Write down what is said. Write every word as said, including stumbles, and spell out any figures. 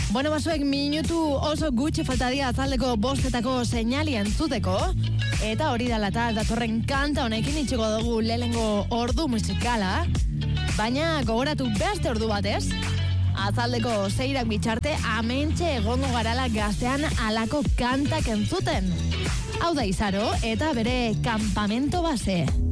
Bueno, basoek minutu oso gutxi falta dira azaldeko bostetako seinali entzuteko. Eta hori dela eta datorren kanta honekin itxiko dugu lehenengo ordu musikala. Baina gogoratu beste ordu batez. Azaldeko seirak bitxarte amentxe egongo garala gaztean alako kantak entzuten. Hau da Izaro eta bere Campamento Base.